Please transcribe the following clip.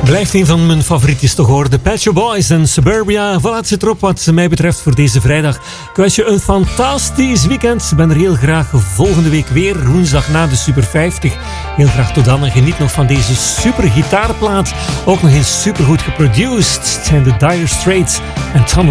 Blijft een van mijn favorietjes toch hoor. De Pet Shop Boys en Suburbia. Voilà, het zit erop wat mij betreft voor deze vrijdag. Ik wens je een fantastisch weekend. Ik ben er heel graag volgende week weer. Woensdag na de Super 50. Heel graag tot dan. En geniet nog van deze super gitaarplaat. Ook nog eens super goed geproduced. Het zijn de Dire Straits en Tom